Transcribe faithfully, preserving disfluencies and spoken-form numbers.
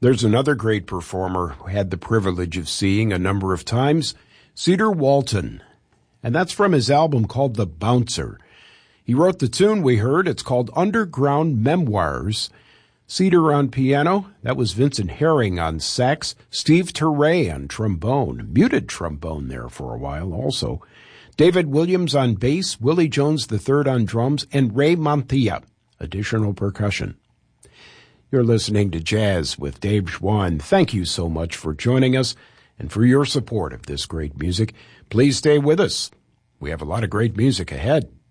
There's another great performer who had the privilege of seeing a number of times, Cedar Walton. And that's from his album called The Bouncer. He wrote the tune we heard. It's called Underground Memoirs. Cedar on piano. That was Vincent Herring on sax. Steve Turre on trombone. Muted trombone there for a while also. David Williams on bass. Willie Jones the third on drums. And Ray Montilla, additional percussion. You're listening to Jazz with Dave Schwann. Thank you so much for joining us and for your support of this great music. Please stay with us. We have a lot of great music ahead.